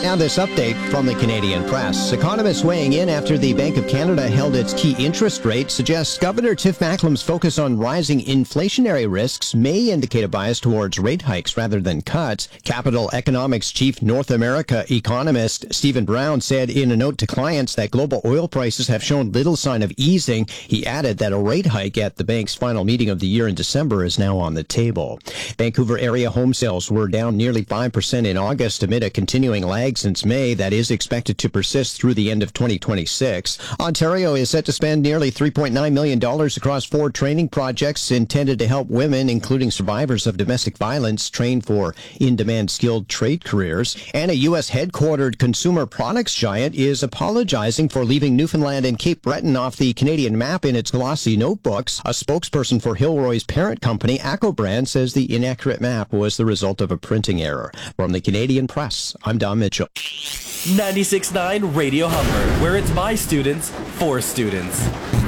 Now this update from the Canadian Press. Economists weighing in after the Bank of Canada held its key interest rate suggests Governor Tiff Macklem's focus on rising inflationary risks may indicate a bias towards rate hikes rather than cuts. Capital Economics Chief North America economist Stephen Brown said in a note to clients that global oil prices have shown little sign of easing. He added that a rate hike at the bank's final meeting of the year in December is now on the table. Vancouver area home sales were down nearly 5% in August amid a continuing lag since May that is expected to persist through the end of 2026. Ontario is set to spend nearly $3.9 million across 4 training projects intended to help women, including survivors of domestic violence, train for in-demand skilled trade careers. And a U.S. headquartered consumer products giant is apologizing for leaving Newfoundland and Cape Breton off the Canadian map in its glossy notebooks. A spokesperson for Hilroy's parent company, ACCO says the inaccurate map was the result of a printing error. From the Canadian Press, I'm Don Mitchell. 96.9 Radio Humber, where it's by students, for students.